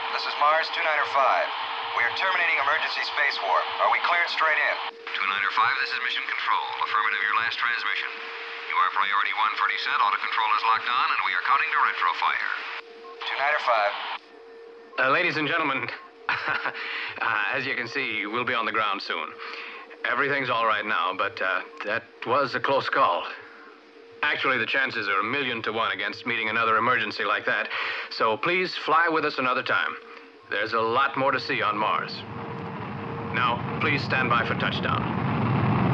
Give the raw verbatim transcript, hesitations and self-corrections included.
This is Mars two niner five. We are terminating emergency space warp. Are we cleared straight in? two niner five, this is Mission Control. Affirmative, your last transmission. You are priority one for descent. Auto control is locked on, and we are counting to retro fire. two niner five. Uh, ladies and gentlemen, uh, as you can see, we'll be on the ground soon. Everything's all right now, but uh, that was a close call. Actually, the chances are a million to one against meeting another emergency like that. So please fly with us another time. There's a lot more to see on Mars. Now, please stand by for touchdown.